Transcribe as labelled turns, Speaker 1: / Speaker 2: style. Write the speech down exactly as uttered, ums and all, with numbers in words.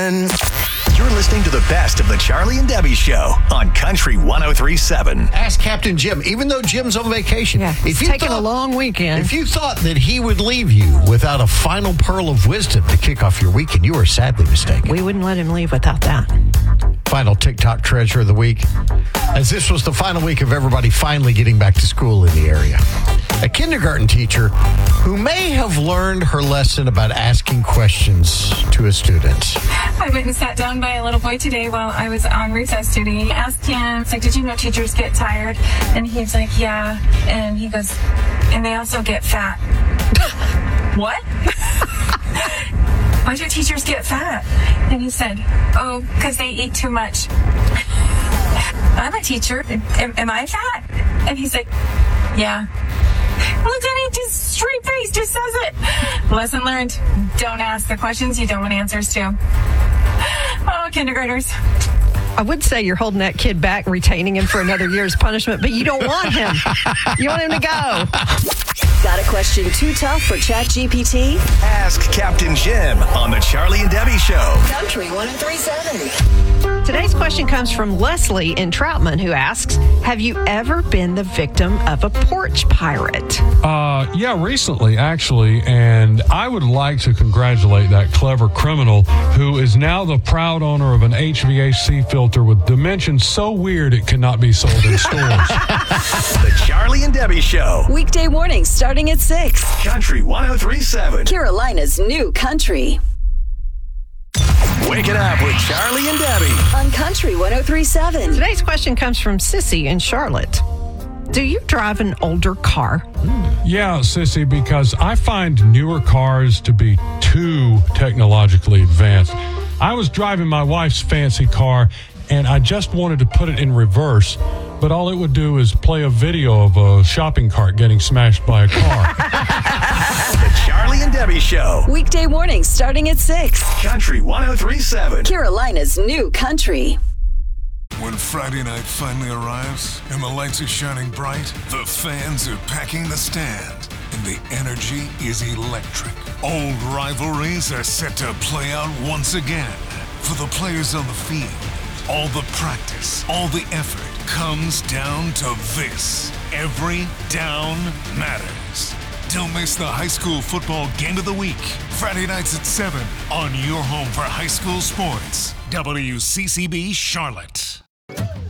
Speaker 1: seven.
Speaker 2: You're listening to the best of the Charlie and Debbie Show on Country one oh three point seven.
Speaker 3: Ask Captain Jim, even though Jim's on vacation.
Speaker 4: Yeah,
Speaker 3: if
Speaker 4: he's
Speaker 3: you
Speaker 4: taking
Speaker 3: thought,
Speaker 4: a long weekend.
Speaker 3: If you thought that he would leave you without a final pearl of wisdom to kick off your weekend, you are sadly mistaken.
Speaker 4: We wouldn't let him leave without that.
Speaker 3: Final TikTok treasure of the week, as this was the final week of everybody finally getting back to school in the area. A kindergarten teacher who may have learned her lesson about asking questions to a student.
Speaker 5: I went and sat down by a little boy today while I was on recess duty. I asked him, it's like, did you know teachers get tired? And he's like, yeah. And he goes, and they also get fat. What? Why do teachers get fat? And he said, oh, because they eat too much. I'm a teacher. Am, am I fat? And he's like, yeah. Look at it, just straight face, just says it. Lesson learned. Don't ask the questions you don't want answers to. Oh, kindergartners.
Speaker 4: I would say you're holding that kid back, retaining him for another year's punishment, but you don't want him. You want him to go.
Speaker 6: Got a question too tough for ChatGPT?
Speaker 2: Ask Captain Jim on the Charlie and Debbie Show.
Speaker 6: Country one oh three point seven.
Speaker 4: Today's question comes from Leslie in Troutman, who asks, have you ever been the victim of a porch pirate?
Speaker 7: Uh, yeah, recently, actually, and I would like to congratulate that clever criminal who is now the proud owner of an H V A C filter with dimensions so weird it cannot be sold in stores.
Speaker 2: The Charlie and Debbie Show.
Speaker 6: Weekday mornings starting at six.
Speaker 2: Country one oh three point seven.
Speaker 6: Carolina's new country.
Speaker 2: Wake it up with Charlie and Debbie
Speaker 6: on Country one oh three point seven.
Speaker 4: Today's question comes from Sissy in Charlotte. Do you drive an older car?
Speaker 7: Yeah, Sissy, because I find newer cars to be too technologically advanced. I was driving my wife's fancy car, and I just wanted to put it in reverse, but all it would do is play a video of a shopping cart getting smashed by a car.
Speaker 2: The Charlie and Debbie Show.
Speaker 6: Weekday mornings starting at six.
Speaker 2: Country one oh three point seven.
Speaker 6: Carolina's new country.
Speaker 8: When Friday night finally arrives and the lights are shining bright, the fans are packing the stand, and the energy is electric. Old rivalries are set to play out once again. For the players on the field, all the practice, all the effort comes down to this. Every down matters. Don't miss the high school football game of the week. Friday nights at seven on your home for high school sports. W C C B Charlotte.